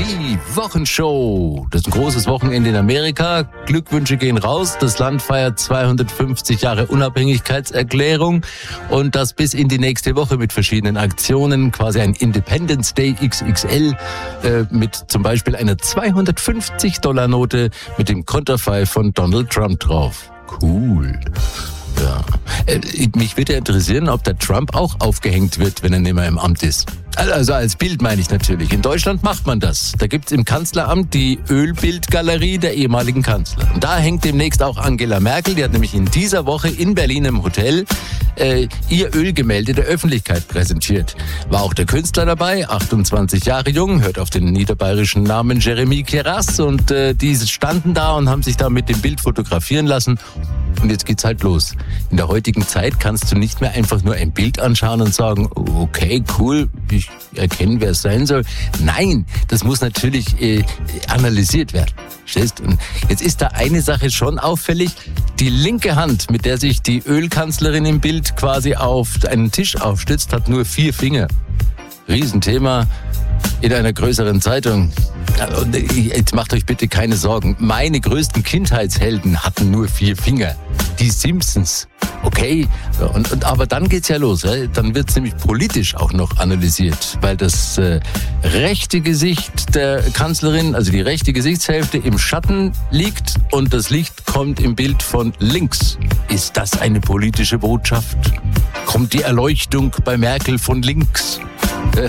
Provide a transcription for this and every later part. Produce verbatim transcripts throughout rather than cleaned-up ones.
Die Wochenshow. Das ist ein großes Wochenende in Amerika. Glückwünsche gehen raus. Das Land feiert zweihundertfünfzig Jahre Unabhängigkeitserklärung und das bis in die nächste Woche mit verschiedenen Aktionen. Quasi ein Independence Day X X L äh, mit zum Beispiel einer zweihundertfünfzig Dollar Note mit dem Konterfei von Donald Trump drauf. Cool. Ja. Äh, mich würde interessieren, ob der Trump auch aufgehängt wird, wenn er nicht mehr im Amt ist. Also als Bild meine ich natürlich. In Deutschland macht man das. Da gibt's im Kanzleramt die Ölbildgalerie der ehemaligen Kanzler. Und da hängt demnächst auch Angela Merkel. Die hat nämlich in dieser Woche in Berlin im Hotel äh, ihr Ölgemälde der Öffentlichkeit präsentiert. War auch der Künstler dabei, achtundzwanzig Jahre jung, hört auf den niederbayerischen Namen Jeremy Keras. Und äh, die standen da und haben sich da mit dem Bild fotografieren lassen. Und jetzt geht's halt los. In der heutigen Zeit kannst du nicht mehr einfach nur ein Bild anschauen und sagen, okay, cool, ich erkenne, wer es sein soll. Nein, das muss natürlich äh, analysiert werden. Verstehst? Und jetzt ist da eine Sache schon auffällig. Die linke Hand, mit der sich die Ölkanzlerin im Bild quasi auf einen Tisch aufstützt, hat nur vier Finger. Riesenthema in einer größeren Zeitung. Und jetzt macht euch bitte keine Sorgen. Meine größten Kindheitshelden hatten nur vier Finger. Die Simpsons. Okay, und, und, aber dann geht's ja los. Ja? Dann wird's nämlich politisch auch noch analysiert, weil das äh, rechte Gesicht der Kanzlerin, also die rechte Gesichtshälfte im Schatten liegt und das Licht kommt im Bild von links. Ist das eine politische Botschaft? Kommt die Erleuchtung bei Merkel von links? Äh,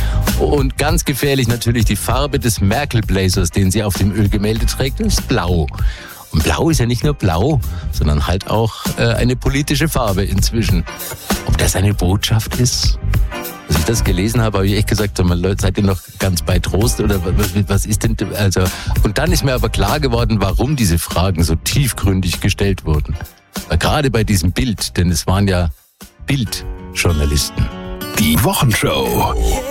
Und ganz gefährlich natürlich die Farbe des Merkel-Blazers, den sie auf dem Ölgemälde trägt, ist blau. Und blau ist ja nicht nur blau, sondern halt auch äh, eine politische Farbe inzwischen. Ob das eine Botschaft ist? Als ich das gelesen habe, habe ich echt gesagt, Leute, seid ihr noch ganz bei Trost oder was, was ist denn, also, und dann ist mir aber klar geworden, warum diese Fragen so tiefgründig gestellt wurden. Weil gerade bei diesem Bild, denn es waren ja Bildjournalisten. Die Wochenshow.